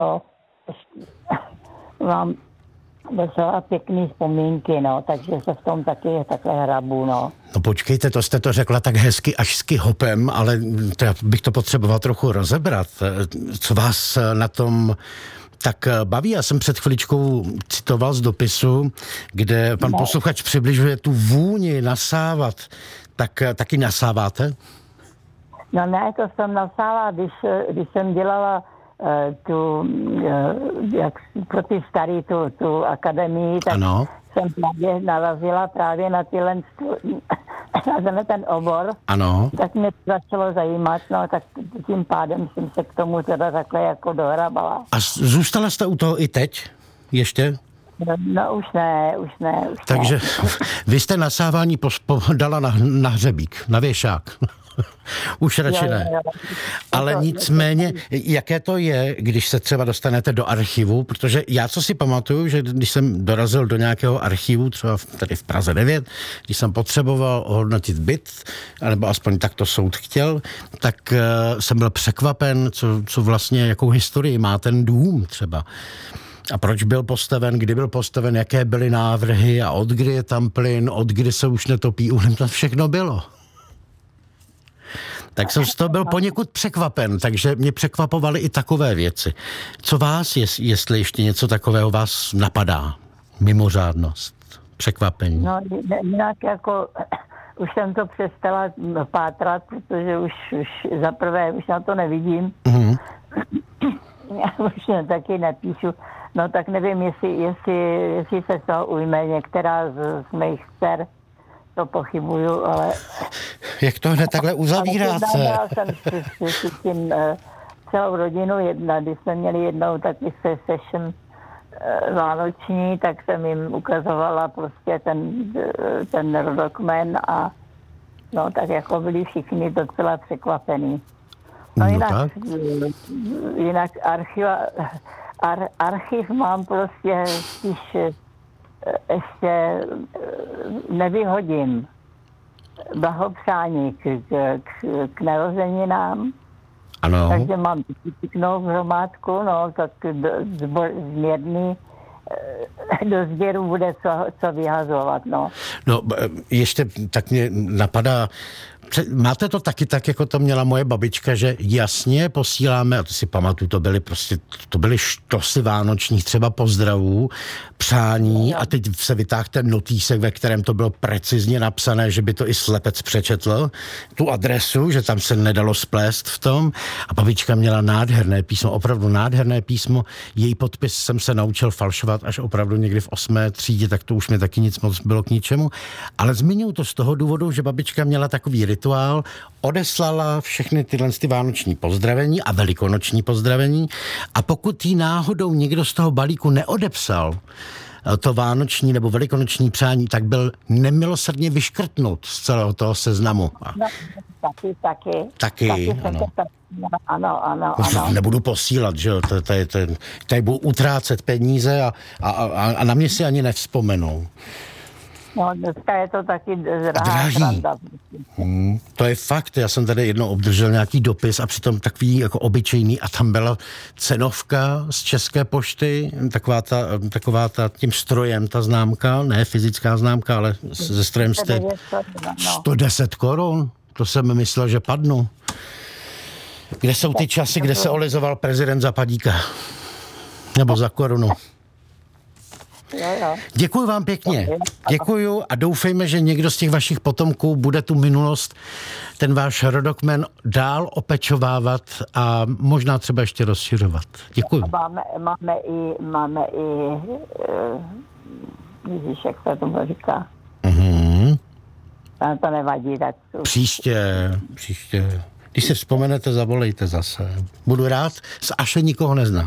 No, mám docela pěkný vzpomínky, no, takže se v tom taky takhle hrabu, no. No počkejte, to jste to řekla tak hezky až s hopem, ale já bych to potřeboval trochu rozebrat. Co vás na tom tak baví? Já jsem před chviličkou citoval z dopisu, kde pan posluchač přibližuje tu vůni nasávat. Tak taky nasáváte? No ne, to jsem nasávala, když jsem dělala pro ty starý tu akademii, tak ano. Jsem právě narazila právě na ten obor. Ano. Tak mě to začalo zajímat, no tak tím pádem jsem se k tomu teda takhle jako dohrabala. A zůstala jste u toho i teď? Ještě? No už ne. Takže vy jste nasávání dala na hřebík, na věšák. Už radši ne. Jo. Ale nicméně, jaké to je, když se třeba dostanete do archivu, protože já co si pamatuju, že když jsem dorazil do nějakého archivu, třeba tady v Praze 9, když jsem potřeboval ohodnotit byt, nebo aspoň tak to soud chtěl, tak jsem byl překvapen, co vlastně, jakou historii má ten dům třeba. A proč byl postaven, kdy byl postaven, jaké byly návrhy a od kdy je tam plyn, od kdy se už netopí uhlím, to všechno bylo. Tak jsem z toho byl poněkud překvapen, takže mě překvapovaly i takové věci. Co vás, jestli ještě něco takového vás napadá? Mimořádnost, překvapení. No jinak jako už jsem to přestala pátrat, protože už za prvé už na to nevidím. Mm-hmm. Já už taky nepíšu. No tak nevím, jestli se toho ujme některá z mých dcer, to pochybuju, ale... Jak to hned takhle uzavíráte? Já jsem s tím celou rodinu když jsme měli jednou taky session vánoční, tak jsem jim ukazovala prostě ten rodokmen a no tak jako byli všichni docela překvapení. No jinak archiv mám prostě spíš ještě nevyhodím. Blahopřání k narozeninám. Ano. Takže mám pěknou hromádku, no, tak změrný do sběru bude co vyhazovat, no. No, ještě tak mě napadá, máte to taky tak, jako to měla moje babička, že jasně posíláme, a to si pamatuju, to byly štosy vánočních třeba pozdravů, přání a teď se vytáhl ten notýsek, ve kterém to bylo precizně napsané, že by to i slepec přečetl, tu adresu, že tam se nedalo splést v tom a babička měla nádherné písmo, opravdu nádherné písmo, její podpis jsem se naučil falšovat až opravdu někdy v 8. třídě, tak to už mi taky nic moc bylo k ničemu, ale zmiňuji to z toho důvodu, že babička měla takový rituál, odeslala všechny tyhle vánoční pozdravení a velikonoční pozdravení a pokud jí náhodou někdo z toho balíku neodepsal to vánoční nebo velikonoční přání, tak byl nemilosrdně vyškrtnut z celého toho seznamu. No, taky, ano. Nebudu posílat, že jo, tady budu utrácet peníze a na mě si ani nevzpomenou. No, dneska je to taky drahý. To je fakt, já jsem tady jednou obdržel nějaký dopis a přitom takový jako obyčejný a tam byla cenovka z České pošty, taková ta tím strojem ta známka, ne fyzická známka, ale se strojem 110 korun. To jsem myslel, že padnu. Kde jsou ty časy, kde se olizoval prezident za padíka? Nebo za korunu? Jo. Děkuji vám pěkně. Děkuju a doufejme, že někdo z těch vašich potomků bude tu minulost, ten váš rodokmen dál opečovávat a možná třeba ještě rozšiřovat. Děkuji. Máme i Ježíš, jak se tomu říká. To nevadí. Tak Příště. Když si vzpomenete, zavolejte zase. Budu rád, Aše nikoho neznám.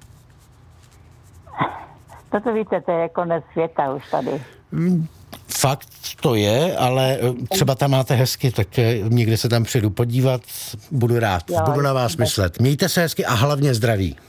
To víte, to je konec světa už tady. Fakt to je, ale třeba tam máte hezky, tak někdy se tam přijdu podívat, budu rád, budu na vás myslet. Mějte se hezky a hlavně zdraví.